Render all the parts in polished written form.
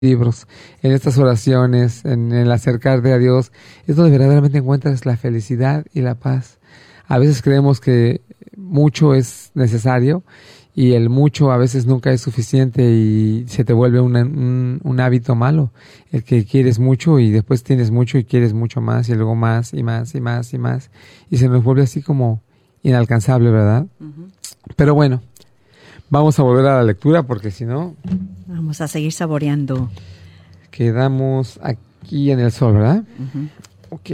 libros, en estas oraciones, en el acercarte a Dios, es donde verdaderamente encuentras la felicidad y la paz. A veces creemos que mucho es necesario y el mucho a veces nunca es suficiente y se te vuelve un hábito malo, el que quieres mucho y después tienes mucho y quieres mucho más y luego más y más y más y más y se nos vuelve así como inalcanzable, ¿verdad? Uh-huh. Pero bueno, vamos a volver a la lectura porque si no... Vamos a seguir saboreando. Quedamos aquí en el sol, ¿verdad? Uh-huh. Ok.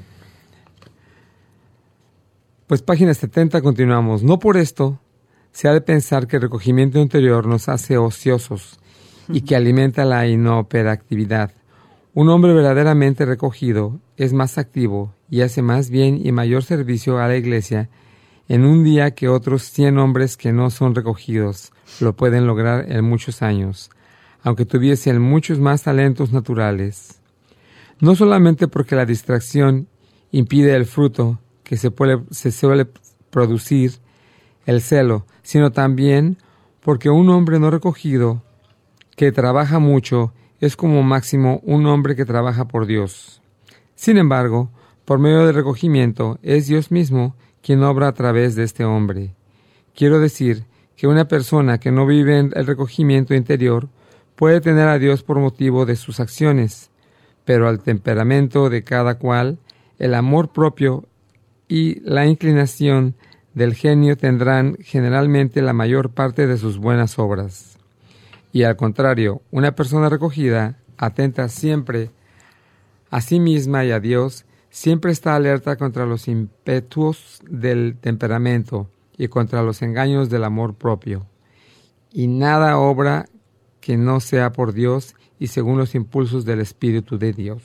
Pues página 70 continuamos. No por esto se ha de pensar que el recogimiento interior nos hace ociosos y que alimenta la inoperatividad. Un hombre verdaderamente recogido es más activo y hace más bien y mayor servicio a la iglesia en un día que otros 100 hombres que no son recogidos lo pueden lograr en muchos años, aunque tuviesen muchos más talentos naturales. No solamente porque la distracción impide el fruto que se suele producir, el celo, sino también porque un hombre no recogido que trabaja mucho es como máximo un hombre que trabaja por Dios. Sin embargo, por medio del recogimiento es Dios mismo quien obra a través de este hombre. Quiero decir que una persona que no vive en el recogimiento interior puede tener a Dios por motivo de sus acciones, pero al temperamento de cada cual, el amor propio y la inclinación del genio tendrán generalmente la mayor parte de sus buenas obras. Y al contrario, una persona recogida, atenta siempre a sí misma y a Dios, siempre está alerta contra los ímpetus del temperamento y contra los engaños del amor propio. Y nada obra que no sea por Dios y según los impulsos del Espíritu de Dios.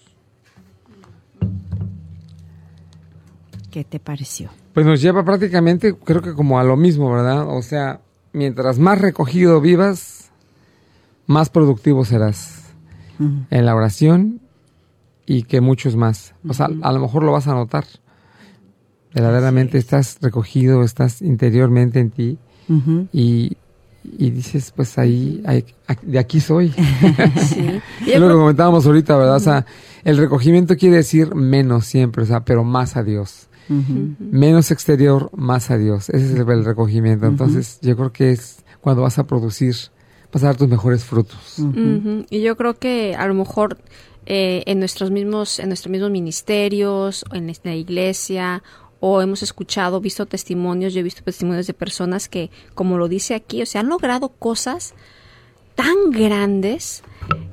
¿Qué te pareció? Pues nos lleva prácticamente, creo que como a lo mismo, ¿verdad? O sea, mientras más recogido vivas, más productivo serás en la oración y que muchos más. O sea, a lo mejor lo vas a notar. Verdaderamente estás recogido, estás interiormente en ti y dices, pues ahí, de aquí soy. Sí. Es lo que comentábamos ahorita, ¿verdad? O sea, el recogimiento quiere decir menos siempre, o sea, pero más a Dios. Menos exterior, más a Dios. Ese es el recogimiento. Entonces, yo creo que es cuando vas a producir, vas a dar tus mejores frutos. Y yo creo que a lo mejor en nuestros mismos ministerios, en la iglesia, o hemos escuchado, visto testimonios, yo he visto testimonios de personas que, como lo dice aquí, o sea, han logrado cosas tan grandes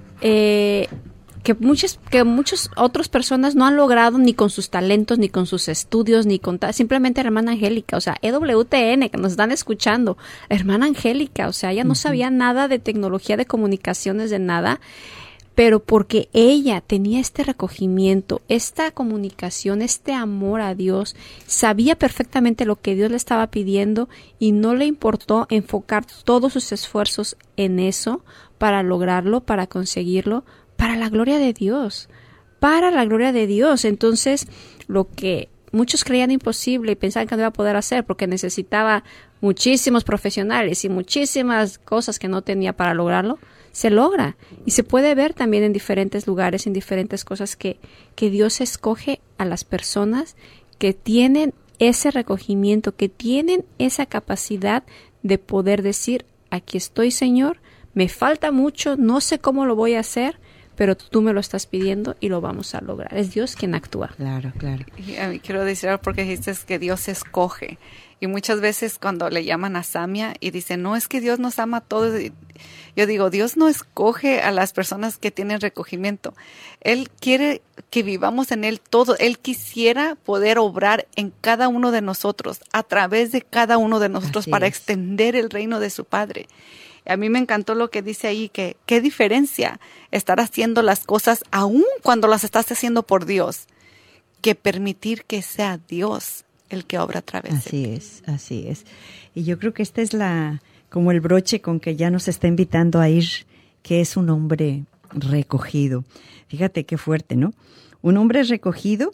que muchas otras personas no han logrado ni con sus talentos, ni con sus estudios, ni con simplemente la hermana Angélica, o sea, EWTN, que nos están escuchando, la hermana Angélica, o sea, ella no sabía nada de tecnología, de comunicaciones, de nada, pero porque ella tenía este recogimiento, esta comunicación, este amor a Dios, sabía perfectamente lo que Dios le estaba pidiendo y no le importó enfocar todos sus esfuerzos en eso para lograrlo, para conseguirlo, para la gloria de Dios, para la gloria de Dios. Entonces, lo que muchos creían imposible y pensaban que no iba a poder hacer porque necesitaba muchísimos profesionales y muchísimas cosas que no tenía para lograrlo, se logra. Y se puede ver también en diferentes lugares, en diferentes cosas que Dios escoge a las personas que tienen ese recogimiento, que tienen esa capacidad de poder decir, aquí estoy, Señor, me falta mucho, no sé cómo lo voy a hacer, pero tú me lo estás pidiendo y lo vamos a lograr. Es Dios quien actúa. Claro, claro. Y a mí quiero decir algo porque dijiste que Dios escoge. Y muchas veces cuando le llaman a Samia y dicen, no, es que Dios nos ama a todos. Yo digo, Dios no escoge a las personas que tienen recogimiento. Él quiere que vivamos en Él todo. Él quisiera poder obrar en cada uno de nosotros, a través de cada uno de nosotros, Así para es. extender el reino de su Padre. A mí me encantó lo que dice ahí, que qué diferencia estar haciendo las cosas aún cuando las estás haciendo por Dios, que permitir que sea Dios el que obra a través de ti. Así es. Y yo creo que esta es como el broche con que ya nos está invitando a ir, que es un hombre recogido. Fíjate qué fuerte, ¿no? Un hombre recogido,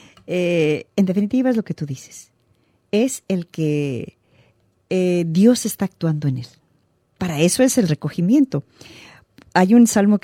en definitiva es lo que tú dices, es el que Dios está actuando en él. Para eso es el recogimiento. hay un salmo